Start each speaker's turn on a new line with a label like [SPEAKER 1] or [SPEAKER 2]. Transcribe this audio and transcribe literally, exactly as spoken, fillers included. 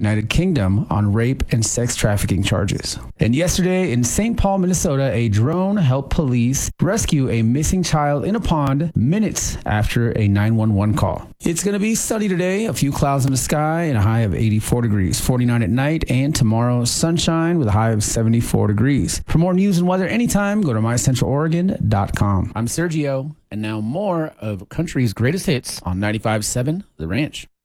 [SPEAKER 1] United Kingdom on rape and sex trafficking charges. And yesterday in Saint Paul, Minnesota, a drone helped police rescue a missing child in a pond minutes after a nine one one call. It's going to be sunny today, a few clouds in the sky and a high of eighty-four degrees, forty-nine at night, and tomorrow sunshine with a high of seventy-four degrees. For more news and weather anytime, go to my central oregon dot com. I'm Sergio, and now more of country's greatest hits on ninety-five point seven The Ranch.